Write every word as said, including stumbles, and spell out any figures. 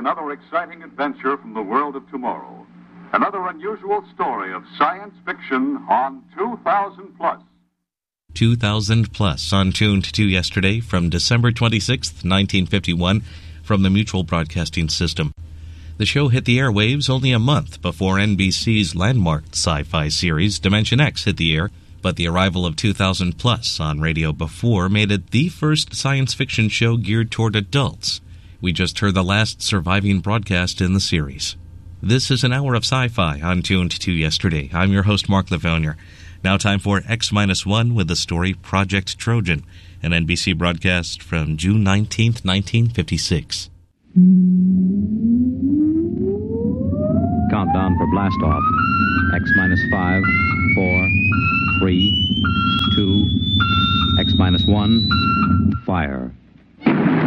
another exciting adventure from the world of tomorrow. Another unusual story of science fiction on two thousand plus. two thousand plus on Tuned to yesterday from December twenty-sixth, nineteen fifty-one, from the Mutual Broadcasting System. The show hit the airwaves only a month before N B C's landmark sci-fi series Dimension X hit the air, but the arrival of two thousand plus on radio before made it the first science fiction show geared toward adults. We just heard the last surviving broadcast in the series. This is an hour of sci-fi on Tuned to yesterday. I'm your host, Mark Lavounier. Now time for X minus one with the story Project Trojan, an N B C broadcast from June nineteenth, nineteen fifty-six. Countdown for blast off. X minus five, four, three, two, X minus one, fire.